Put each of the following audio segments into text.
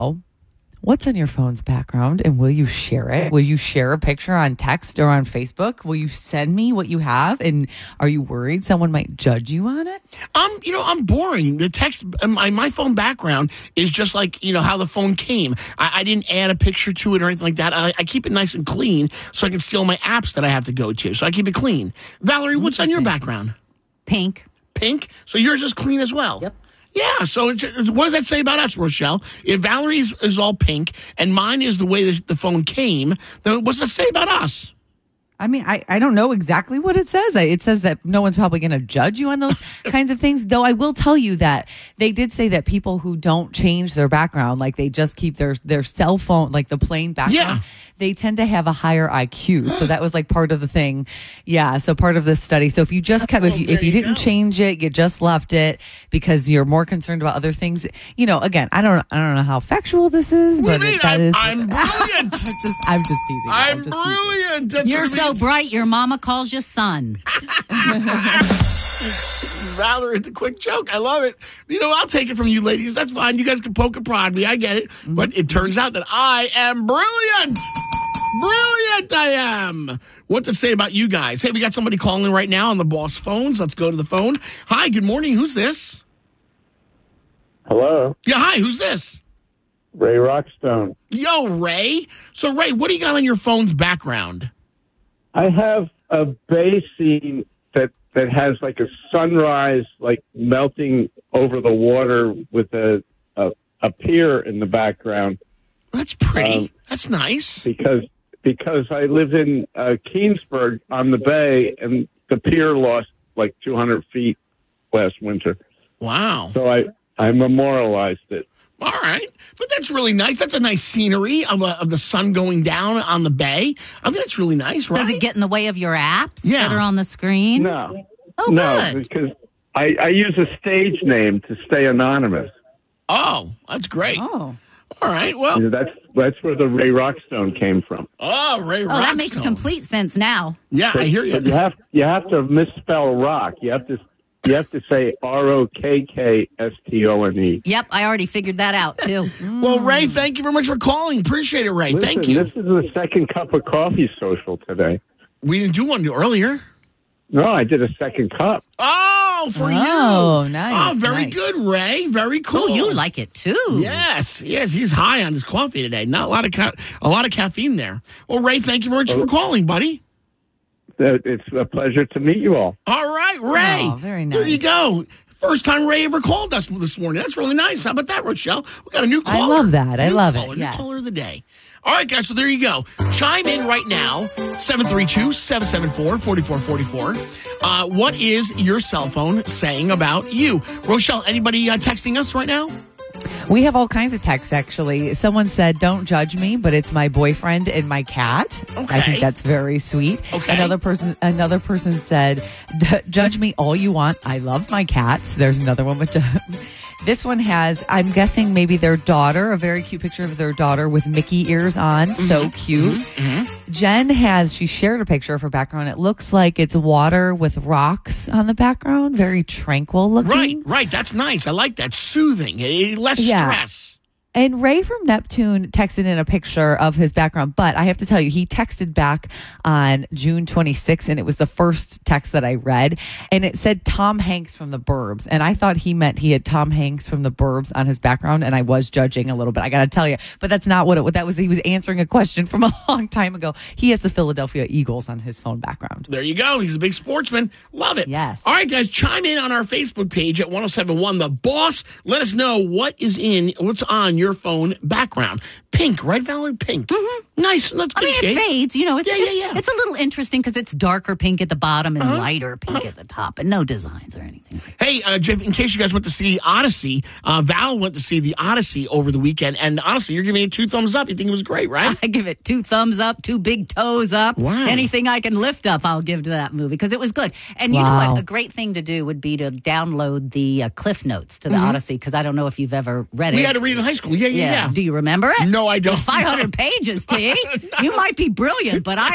What's on your phone's background, and will you share it? Will you share a picture on text or on Facebook? Will you send me what you have? And are you worried someone might judge you on it? I'm boring. The text, my phone background is just like, how the phone came. I didn't add a picture to it or anything like that. I keep it nice and clean so I can see all my apps that I have to go to. So I keep it clean. Valerie, what's on your background? Pink. Pink? So yours is clean as well? Yep. Yeah, so what does that say about us, Rochelle? If Valerie's is all pink and mine is the way the phone came, then what's that say about us? I mean, I don't know exactly what it says. It says that no one's probably going to judge you on those kinds of things. Though I will tell you that they did say that people who don't change their background, like they just keep their cell phone, like the plain background, they tend to have a higher IQ. So that was like part of the thing. Yeah. So part of this study. So if you just kept, if you didn't change it, you just left it because you're more concerned about other things. Again, I don't know how factual this is, but I'm brilliant. I'm just teasing. I'm brilliant. You're so bright, your mama calls you son. Valerie, it's a quick joke. I love it. I'll take it from you ladies. That's fine. You guys can poke and prod me. I get it. But it turns out that I am brilliant. Brilliant I am. What to say about you guys? Hey, we got somebody calling right now on the boss phones. Let's go to the phone. Hi, good morning. Who's this? Hello. Yeah, hi. Who's this? Ray Rockstone. Yo, Ray. So, Ray, what do you got on your phone's background? I have a bay scene that has like a sunrise, like melting over the water with a pier in the background. That's pretty. That's nice. Because I live in Keensburg on the bay, and the pier lost like 200 feet last winter. Wow. So I memorialized it. All right. But that's really nice. That's a nice scenery of the sun going down on the bay. I think that's really nice, right? Does it get in the way of your apps that are on the screen? No. Oh, no, good. because I use a stage name to stay anonymous. Oh, that's great. Oh. All right. Well, that's where the Ray Rockstone came from. Oh, Ray Rockstone. Oh, that makes complete sense now. Yeah, I hear you. But you have to misspell rock. You have to say ROKKSTONE. Yep, I already figured that out, too. Well, Ray, thank you very much for calling. Appreciate it, Ray. Thank you. This is the second cup of coffee social today. We didn't do one earlier. No, I did a second cup. Oh, for you. Oh, nice. Oh, very good, Ray. Very cool. Oh, you like it, too. Yes, he's high on his coffee today. Not a lot of caffeine there. Well, Ray, thank you very much for calling, buddy. It's a pleasure to meet you all. All right, Ray. Oh, very nice. There you go. First time Ray ever called us this morning. That's really nice. How about that, Rochelle? We got a new caller. I love that. I love it. New caller of the day. All right, guys, so there you go. Chime in right now, 732-774-4444. What is your cell phone saying about you? Rochelle, anybody texting us right now? We have all kinds of texts, actually. Someone said, don't judge me, but it's my boyfriend and my cat. Okay. I think that's very sweet. Okay. Another person said, judge me all you want. I love my cats. There's another one with... This one has, I'm guessing, maybe their daughter, a very cute picture of their daughter with Mickey ears on. Mm-hmm. So cute. Mm-hmm. Jen she shared a picture of her background. It looks like it's water with rocks on the background. Very tranquil looking. Right. That's nice. I like that. Soothing. Less stress. And Ray from Neptune texted in a picture of his background, but I have to tell you, he texted back on June 26th, and it was the first text that I read, and it said Tom Hanks from The Burbs, and I thought he meant he had Tom Hanks from The Burbs on his background, and I was judging a little bit, I got to tell you, but that's not what that was. He was answering a question from a long time ago. He has the Philadelphia Eagles on his phone background. There you go. He's a big sportsman. Love it. Yes. All right, guys, chime in on our Facebook page at 1071 The Boss. Let us know what's on your phone background. Pink, right, Valerie? Pink. Mm-hmm. Nice. That's good shade. It fades. It's a little interesting because it's darker pink at the bottom and lighter pink at the top, and no designs or anything. Hey, Jeff, in case you guys went to see Odyssey, Val went to see the Odyssey over the weekend, and honestly, you're giving it 2 thumbs up. You think it was great, right? I give it 2 thumbs up, 2 big toes up. Wow. Anything I can lift up, I'll give to that movie because it was good. And you know what? A great thing to do would be to download the Cliff Notes to the Odyssey because I don't know if you've ever read it. We had to read it in high school. Yeah. Do you remember it? No, I don't. It's 500 pages, T. You might be brilliant, but I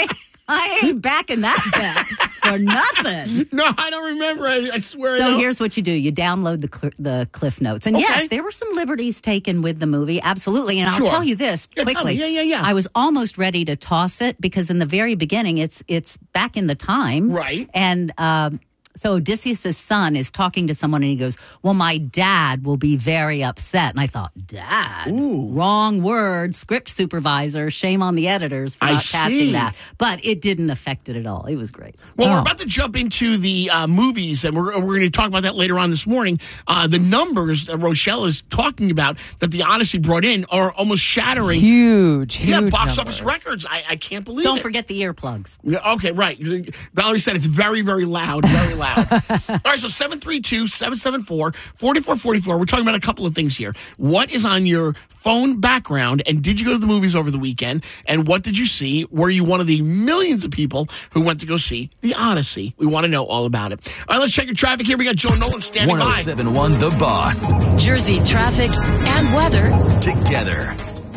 I ain't backing that bet for nothing. No, I don't remember. I swear. So here's what you do. You download the Cliff Notes. And yes, there were some liberties taken with the movie. Absolutely. And I'll tell you this quickly. Yeah. I was almost ready to toss it because in the very beginning, it's back in the time. Right. And so Odysseus' son is talking to someone and he goes, well, my dad will be very upset. And I thought, dad? Ooh. Wrong word. Script supervisor. Shame on the editors for not catching that. But it didn't affect it at all. It was great. Well, we're about to jump into the movies, and we're going to talk about that later on this morning. The numbers that Rochelle is talking about that the Odyssey brought in are almost shattering. Huge box numbers. Office records. I can't believe Don't it. forget the earplugs. Okay, right. Valerie said it's very, very loud, very loud. All right, so 732-774-4444. We're talking about a couple of things here. What is on your phone background, and did you go to the movies over the weekend, and what did you see? Were you one of the millions of people who went to go see The Odyssey? We want to know all about it. All right, let's check your traffic here. We got Joe Nolan standing by. 107.1 The Boss. Jersey traffic and weather Together.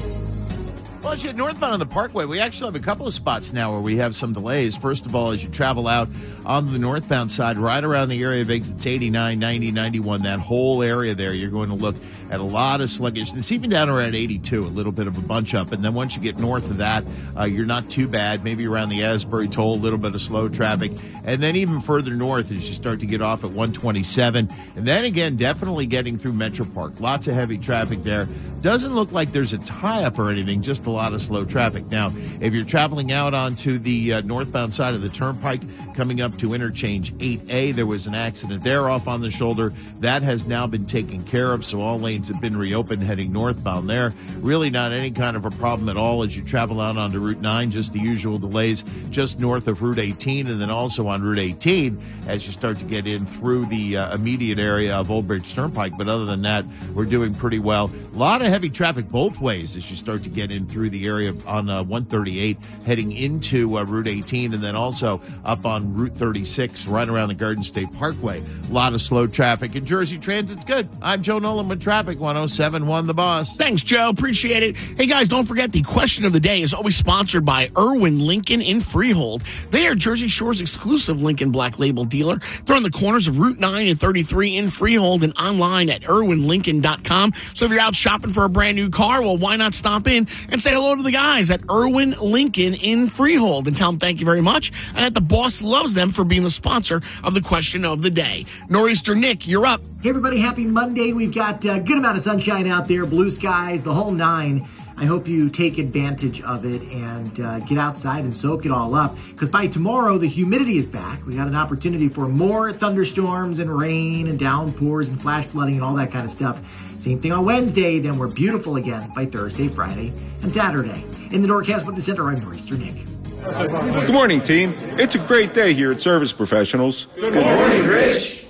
Well, as you head northbound on the Parkway, we actually have a couple of spots now where we have some delays. First of all, as you travel out on the northbound side, right around the area of exits 89, 90, 91, that whole area there, you're going to look at a lot of sluggishness, even down around 82, a little bit of a bunch up. And then once you get north of that, you're not too bad. Maybe around the Asbury Toll, a little bit of slow traffic. And then even further north as you start to get off at 127. And then again, definitely getting through Metro Park. Lots of heavy traffic there. Doesn't look like there's a tie-up or anything, just a lot of slow traffic. Now, if you're traveling out onto the northbound side of the Turnpike, coming up to interchange 8A, there was an accident there off on the shoulder. That has now been taken care of, so all lanes have been reopened heading northbound there. Really not any kind of a problem at all as you travel out onto Route 9, just the usual delays just north of Route 18, and then also on Route 18 as you start to get in through the immediate area of Old Bridge Turnpike. But other than that, we're doing pretty well. A lot of heavy traffic both ways as you start to get in through the area on 138 heading into Route 18, and then also up on Route 36 right around the Garden State Parkway. A lot of slow traffic, and Jersey Transit's good. I'm Joe Nolan with Traffic 107.1 The Boss. Thanks, Joe. Appreciate it. Hey, guys, don't forget the question of the day is always sponsored by Irwin Lincoln in Freehold. They are Jersey Shore's exclusive Lincoln Black Label dealer. They're on the corners of Route 9 and 33 in Freehold and online at irwinlincoln.com. So if you're out shopping for a brand new car, well, why not stop in and say hello to the guys at Irwin Lincoln in Freehold and tell them thank you very much, and that the boss loves them for being the sponsor of the question of the day. Nor'easter Nick, you're up. Hey everybody, happy Monday. We've got a good amount of sunshine out there, blue skies, the whole nine. I hope you take advantage of it and get outside and soak it all up, because by tomorrow the humidity is back. We got an opportunity for more thunderstorms and rain and downpours and flash flooding and all that kind of stuff. Same thing on Wednesday, then we're beautiful again by Thursday, Friday, and Saturday. In the Norcast with the Center, I'm Nor'easter Nick. Good morning, team. It's a great day here at Service Professionals. Good morning, Rich.